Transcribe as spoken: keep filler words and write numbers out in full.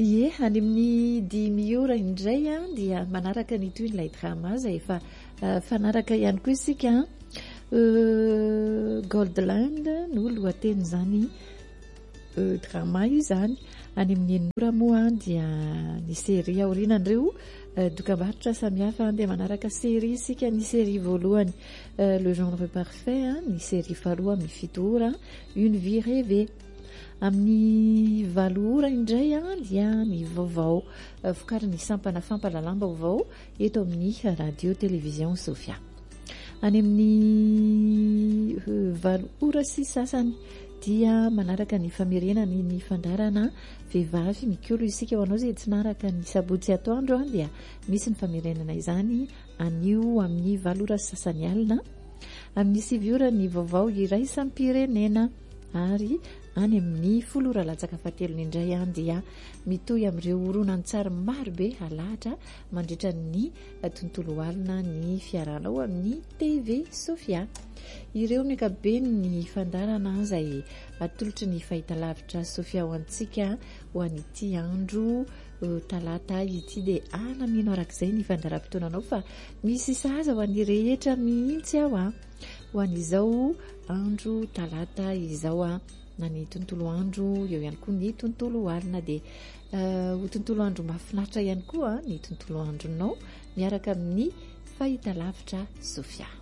Ie, any amin'ny dimy ora indray a dia manaraka ny toy ilay drama zay efa uh, fanaraka ihany koa isika uh, Goldland no lohateny zany uh, drama io zany. Any amin'ny enora moa dia ny série aorinan'ireo uh, dokam-barotra samihafa dia manaraka série isika ny série voalohany uh, le genre parfait hein, ny série faharoa amin'ny fito ora une vie rêvée. Amin'ny valo ora indray a dia ny vaovao vokariny sampana fampalalamba vaovao eto amin'ny radio télévision Sofia. Any amin'ny valo ora sy sasany dia manaraka ny famerenany ny fandarana vehivavy mikolo isika ho anao izay tsy naraka ny sabotsy atoandro dia misy ny famerenana izany anio amin'ny valo ora sy sasany alina. Amin'ny sivy ora ny vaovao iraisam-pirenena ary any amin'ny folo ora latsaka fahatelony indray any dia mitohy amin'ireo horonan-tsary marobe halahatra mandritra ny tontolo alina ny fiarana ao amin'ny T V Sofia. Ireo amin'ny ankapobeny ny fandarana izay atolotry ny fahitalavitra Sofia ho antsika ho an'ity andro talata ity dia anamino arak'izay ny fandaram-potoananao fa misy saza ho an'ny rehetra mihitsy aho a ho an'izao andro talata izao a na ny tontolo andro eo ihany koa ny tontolo alina dia uh, ho tontolo andro mahafinaritra ihany koa ny tontolo andronao miaraka amin'ny fahitalavitra Sofia.